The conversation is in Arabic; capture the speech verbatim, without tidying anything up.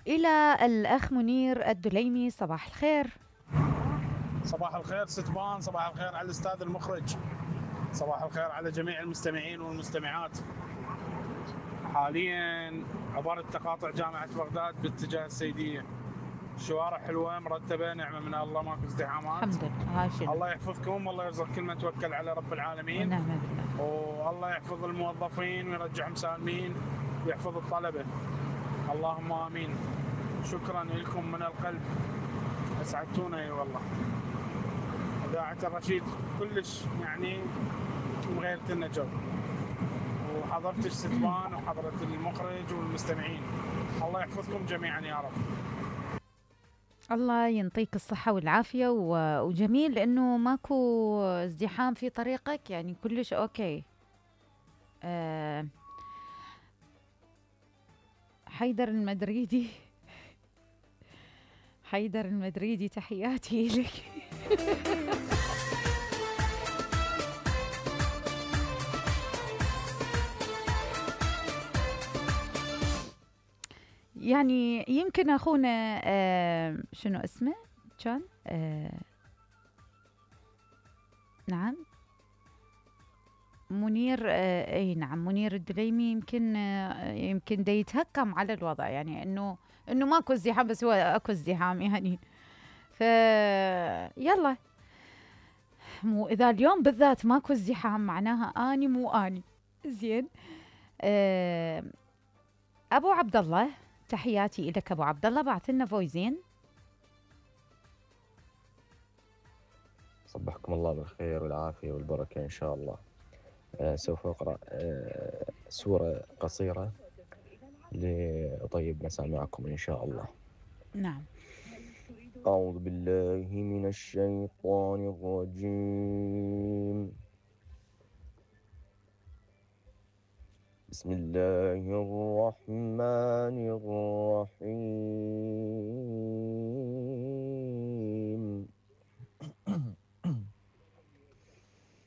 إلى الأخ منير الدليمي. صباح الخير. صباح الخير ستبان، صباح الخير على الأستاذ المخرج، صباح الخير على جميع المستمعين والمستمعات. حاليا عبارة تقاطع جامعة بغداد باتجاه السيدية، الشوارع حلوة مرتبة، نعمة من الله، ماكو ازدحامات. الحمد لله. هاي شنو؟ الله يحفظكم والله يرزق كل من توكل على رب العالمين، ونعم بالله. والله يحفظ الموظفين ويرجعهم سالمين ويحفظ الطلبة، اللهم آمين. شكرا لكم من القلب، أسعدتونا اي والله. إذاعة الرشيد كلش يعني مغيرة لنا جو، وحضرت الستبان وحضرت المخرج والمستمعين، الله يحفظكم جميعا يا رب. الله ينطيك الصحة والعافية، و- وجميل لأنه ماكو ازدحام في طريقك، يعني كلش أوكي. أه حيدر المدريدي. حيدر المدريدي، تحياتي لك. يعني يمكن أخونا أه شنو اسمه كان أه نعم منير. آه اي نعم منير الدليمي، يمكن آه يمكن دا يتهكم على الوضع، يعني انه انه ماكو ازدحام، بس هو اكو ازدحام يعني. ف يلا، مو اذا اليوم بالذات ماكو ازدحام معناها اني مو اني زين. آه ابو عبد الله، تحياتي لك ابو عبد الله، بعث لنا فويزين. صبحكم الله بالخير والعافية والبركة إن شاء الله. آه سوف أقرأ آه سورة قصيرة لأطيب مسامعكم إن شاء الله. نعم. أعوذ بالله من الشيطان الرجيم. بسم الله الرحمن الرحيم.